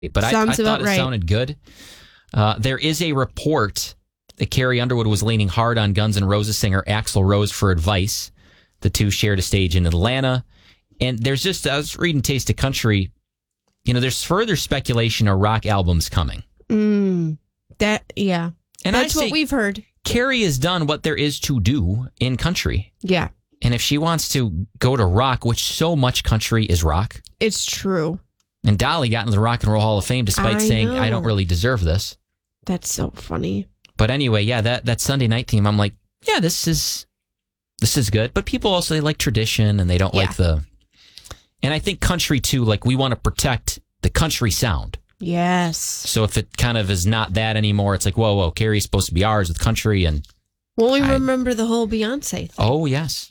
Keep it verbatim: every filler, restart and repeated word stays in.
but I, I Sounds thought about it right. sounded good. Uh, there is a report that Carrie Underwood was leaning hard on Guns N' Roses singer Axl Rose for advice. The two shared a stage in Atlanta. And there's just, I was reading Taste of Country, you know, there's further speculation a rock album's coming. Mm, that, yeah. And That's I what say we've heard. Carrie has done what there is to do in country. Yeah. And if she wants to go to rock, which so much country is rock. It's true. And Dolly got into the Rock and Roll Hall of Fame despite I saying, know. I don't really deserve this. That's so funny. But anyway, yeah, that, that Sunday night theme, I'm like, yeah, this is this is good. But people also, they like tradition and they don't Yeah. like the... And I think country, too, like we want to protect the country sound. Yes. So if it kind of is not that anymore, it's like, whoa, whoa, Carrie's supposed to be ours with country. And Well, we I- remember the whole Beyonce thing. oh, yes.